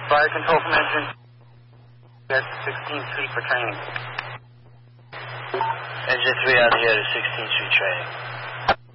Fire control from engine. That's 16th Street for training. Engine 3 on the air to 16th Street training.